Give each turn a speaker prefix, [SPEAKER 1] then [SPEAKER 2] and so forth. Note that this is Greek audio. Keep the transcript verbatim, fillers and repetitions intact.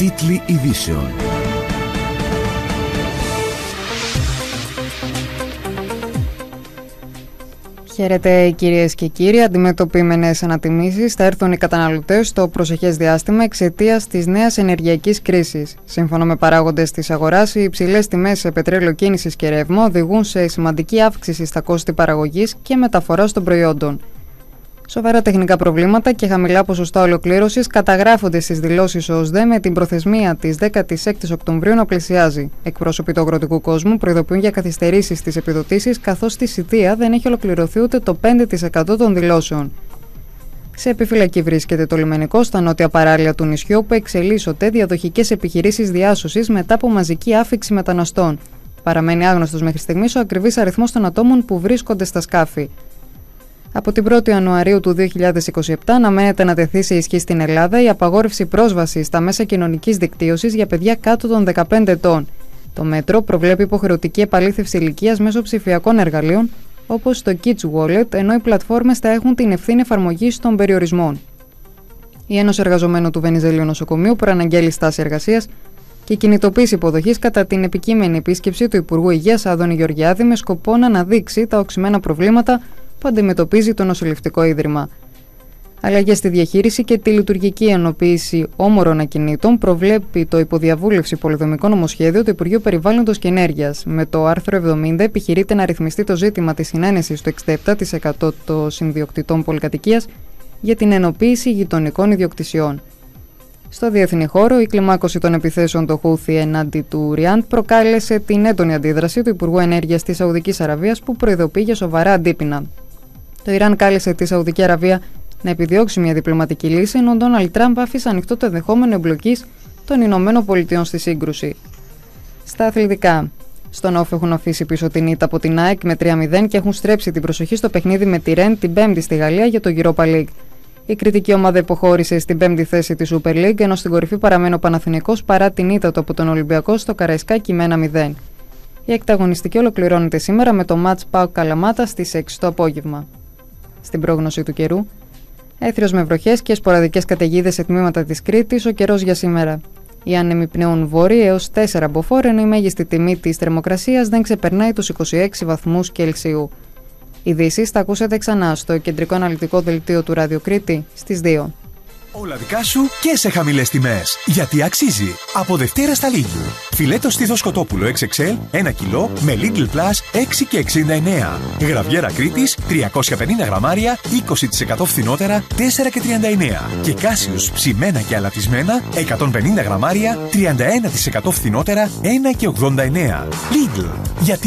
[SPEAKER 1] Τίτλοι ειδήσεων.
[SPEAKER 2] Χαίρετε κυρίες και κύριοι. Αντιμετωπίμενες ανατιμήσεις θα έρθουν οι καταναλωτές στο προσεχές διάστημα εξαιτίας της νέας ενεργειακής κρίσης. Σύμφωνα με παράγοντες της αγοράς, οι υψηλές τιμές σε πετρέλαιο κίνησης και ρεύμα οδηγούν σε σημαντική αύξηση στα κόστη παραγωγής και μεταφοράς των προϊόντων. Σοβαρά τεχνικά προβλήματα και χαμηλά ποσοστά ολοκλήρωσης καταγράφονται στις δηλώσεις ΟΣΔΕ με την προθεσμία της δέκατης έκτης Οκτωβρίου να πλησιάζει. Εκπρόσωποι του αγροτικού κόσμου προειδοποιούν για καθυστερήσεις στις επιδοτήσεις, καθώς στη Σιτία δεν έχει ολοκληρωθεί ούτε το πέντε τοις εκατό των δηλώσεων. Σε επιφυλακή βρίσκεται το λιμενικό στα νότια παράλια του νησιού, όπου εξελίσσονται διαδοχικές επιχειρήσεις διάσωσης μετά από μαζική άφιξη μεταναστών. Παραμένει άγνωστος μέχρι στιγμής ο ακριβής αριθμός των ατόμων που βρίσκονται στα σκάφη. Από την πρώτη Ιανουαρίου του δύο χιλιάδες είκοσι επτά αναμένεται να τεθεί σε ισχύ στην Ελλάδα η απαγόρευση πρόσβασης στα μέσα κοινωνικής δικτύωσης για παιδιά κάτω των δεκαπέντε ετών. Το μέτρο προβλέπει υποχρεωτική επαλήθευση ηλικίας μέσω ψηφιακών εργαλείων, όπως το Kids Wallet, ενώ οι πλατφόρμες θα έχουν την ευθύνη εφαρμογής των περιορισμών. Η Ένωση Εργαζομένων του Βενιζέλιου Νοσοκομείου προαναγγέλει στάση εργασίας και κινητοποίηση υποδοχής κατά την επικείμενη επίσκεψη του Υπουργού Υγείας Άδωνη Γεωργιάδη με σκοπό να αναδείξει τα οξυμένα προβλήματα που αντιμετωπίζει το νοσηλευτικό ίδρυμα. Αλλαγές στη διαχείριση και τη λειτουργική ενοποίηση όμορων ακινήτων προβλέπει το υποδιαβούλευση πολυδομικό νομοσχέδιο του Υπουργείου Περιβάλλοντος και Ενέργειας. Με το άρθρο εβδομήντα επιχειρείται να ρυθμιστεί το ζήτημα της συνένεσης του εξήντα επτά τοις εκατό των συνδιοκτητών πολυκατοικίας για την ενοποίηση γειτονικών ιδιοκτησιών. Στο διεθνή χώρο, η κλιμάκωση των επιθέσεων του Χούθι εναντί του Ριάντ προκάλεσε την έντονη αντίδραση του Υπουργού Ενέργειας της Σαουδικής Αραβίας, που προειδοποιεί για σοβαρά αντίπεινα. Το Ιράν κάλεσε τη Σαουδική Αραβία να επιδιώξει μια διπλωματική λύση, ενώ ο Ντόναλντ Τραμπ άφησε ανοιχτό το ενδεχόμενο εμπλοκής των Ηνωμένων Πολιτειών στη σύγκρουση. Στα αθλητικά. Στον Όφ έχουν αφήσει πίσω την ήττα από την ΑΕΚ με τρία μηδέν και έχουν στρέψει την προσοχή στο παιχνίδι με τη Ρεν την Πέμπτη στη Γαλλία για το Europa League. Η κριτική ομάδα υποχώρησε στην πέμπτη θέση της Super League, ενώ στην κορυφή παραμένει ο Παναθηναϊκός παρά την ήττα του από τον Ολυμπιακό στο Καραϊσκάκι με ένα μηδέν. Η εκταγωνιστική ολοκληρώνεται σήμερα με το μάτς ΠΑΟΚ Καλαμάτα στις έξι το απόγευμα. Στην πρόγνωση του καιρού, έθριος με βροχές και σποραδικές καταιγίδες σε τμήματα της Κρήτης, ο καιρός για σήμερα. Οι άνεμοι πνέουν βόρειοι έως τέσσερα μποφόρ, ενώ η μέγιστη τιμή της θερμοκρασίας δεν ξεπερνάει τους είκοσι έξι βαθμούς Κελσίου. Ειδήσεις θα ακούσετε ξανά στο κεντρικό αναλυτικό δελτίο του Ράδιο Κρήτη στις δύο.
[SPEAKER 1] Όλα δικά σου και σε χαμηλές τιμές. Γιατί αξίζει. Από Δευτέρα στα Lidl. Φιλέτο στήθος κοτόπουλο εξ εξ ελ ένα κιλό με Lidl Plus έξι και εξήντα εννέα. Γραβιέρα Κρήτης τριακόσια πενήντα γραμμάρια είκοσι τοις εκατό φθηνότερα τέσσερα και τριάντα εννέα. Και Κάσιους ψημένα και αλατισμένα εκατόν πενήντα γραμμάρια τριάντα ένα τοις εκατό φθηνότερα ένα και ογδόντα εννέα. Lidl. Γιατί